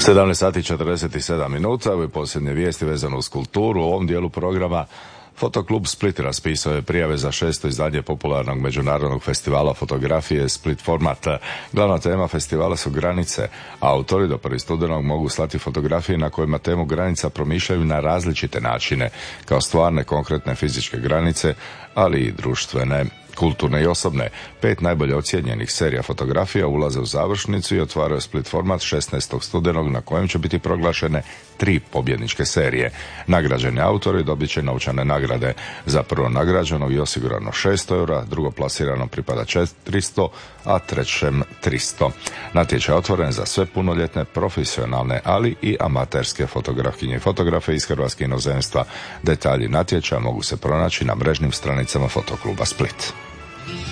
17 sati 47 minuta, ove posljednje vijesti vezano uz kulturu. U ovom dijelu programa Fotoklub Split raspisao je prijave za 6. izdanje popularnog međunarodnog festivala fotografije Split Format. Glavna tema festivala su granice, a autori do 1. studenog mogu slati fotografije na kojima temu granica promišljaju na različite načine, kao stvarne, konkretne fizičke granice, ali i društvene, kulturne i osobne. 5 najbolje ocijenjenih serija fotografija ulaze u završnicu i otvaraju Split Format 16. studenog, na kojem će biti proglašene 3 pobjedničke serije. Nagrađeni autori dobit će novčane nagrade. Za prvo nagrađenog je osigurano 600 eura, drugo plasirano pripada 400, a trećem 300. Natječaj je otvoren za sve punoljetne, profesionalne, ali i amaterske fotografkinje i fotografe iz Hrvatske i inozemstva. Detalji natječaja mogu se pronaći na mrežnim stranicama Fotokluba Split.